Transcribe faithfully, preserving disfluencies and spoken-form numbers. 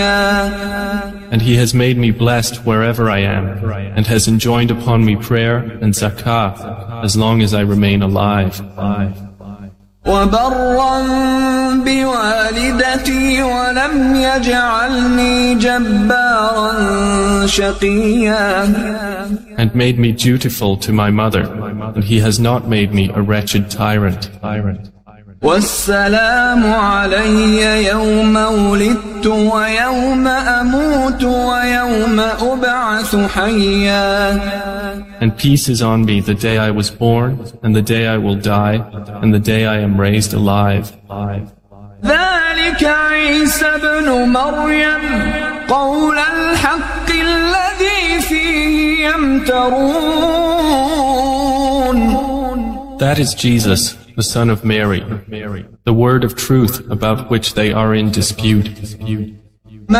And He has made me blessed wherever I am, and has enjoined upon me prayer and zakah as long as I remain alive. وبرا بوالدتي ولم يجعلني جبارا شقيا. And made me dutiful to my mother, and He has not made me a wretched tyrant. والسلام علي يوم ولدت ويوم أموت ويوم أبعث حيا. And peace is on me the day I was born, and the day I will die, and the day I am raised alive. ذلك عيسى ابن مريم قول الحق الذي فيه يمترون. That is Jesus, the son of Mary, the word of truth about which they are in dispute.